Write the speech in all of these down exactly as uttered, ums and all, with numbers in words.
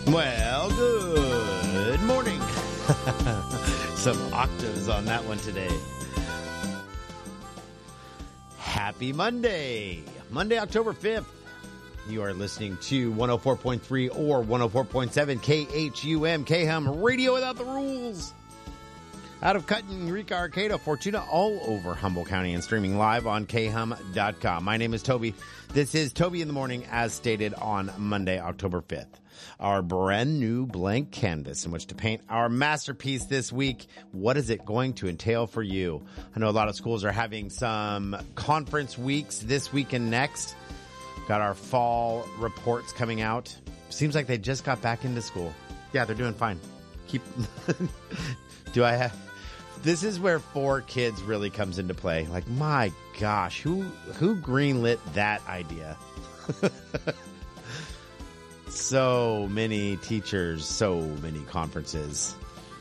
Well, good morning. Some octaves on that one today. Happy Monday. Monday, October fifth. You are listening to one oh four point three or one oh four point seven K H U M, K-Hum, Radio Without the Rules. Out of Cutton, Eureka, Arcata, Fortuna, all over Humboldt County and streaming live on K hum dot com. My name is Toby. This is Toby in the Morning, as stated on Monday, October fifth. Our brand new blank canvas in which to paint our masterpiece this week. What is it going to entail for you? I know a lot of schools are having some conference weeks this week and next. Got our fall reports coming out. Seems like they just got back into school. Yeah, they're doing fine. Keep. Do I have? This is where four kids really comes into play. Like, my gosh, who who greenlit that idea? So many teachers, so many conferences.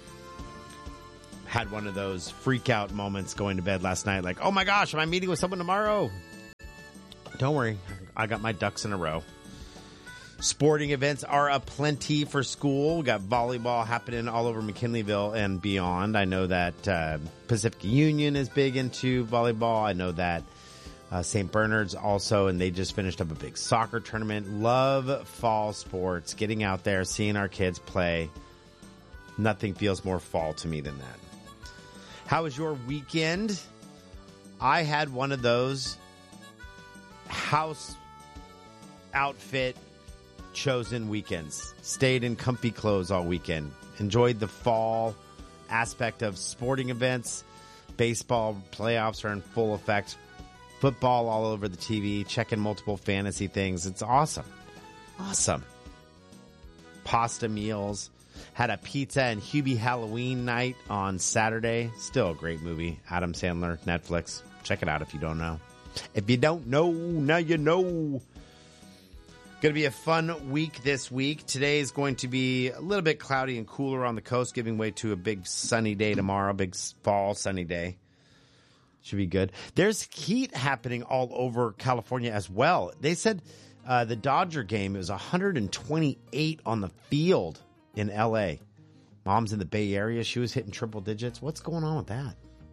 Had one of those freak out moments going to bed last night. Like, oh my gosh, am I meeting with someone tomorrow? Don't worry, I got my ducks in a row. Sporting events are aplenty for school. We got volleyball happening all over McKinleyville and beyond. I know that uh, Pacific Union is big into volleyball. I know that uh, Saint Bernard's also, and they just finished up a big soccer tournament. Love fall sports, getting out there, seeing our kids play. Nothing feels more fall to me than that. How was your weekend? I had one of those house outfit chosen weekends. Stayed in comfy clothes all weekend. Enjoyed the fall aspect of sporting events. Baseball playoffs are in full effect. Football all over the T V. Checking multiple fantasy things. It's awesome. Awesome. Pasta meals. Had a pizza and Hubie Halloween night on Saturday. Still a great movie. Adam Sandler, Netflix. Check it out if you don't know. If you don't know, now you know. Going to be a fun week this week. Today is going to be a little bit cloudy and cooler on the coast, giving way to a big sunny day tomorrow, big fall sunny day. Should be good. There's heat happening all over California as well. They said uh, the Dodger game is one hundred twenty-eight on the field in L A. Mom's in the Bay Area. She was hitting triple digits. What's going on with that?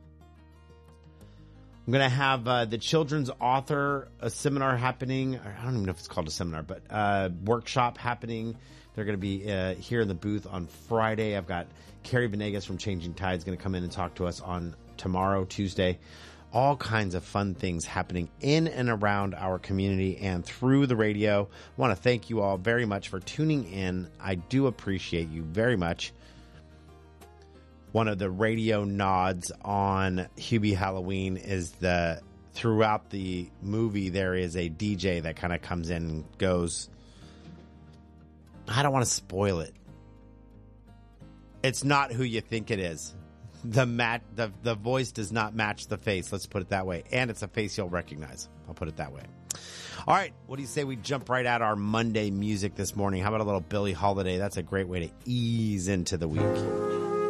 I'm going to have uh, the children's author a seminar happening. I don't even know if it's called a seminar, but uh workshop happening. They're going to be uh, here in the booth on Friday. I've got Carrie Venegas from Changing Tides going to come in and talk to us on tomorrow, Tuesday. All kinds of fun things happening in and around our community and through the radio. I want to thank you all very much for tuning in. I do appreciate you very much. One of the radio nods on Hubie Halloween is the throughout the movie there is a D J that kind of comes in and goes. I don't want to spoil it. It's not who you think it is. The mat the the voice does not match the face. Let's put it that way. And it's a face you'll recognize. I'll put it that way. All right. What do you say we jump right at our Monday music this morning? How about a little Billie Holiday? That's a great way to ease into the week.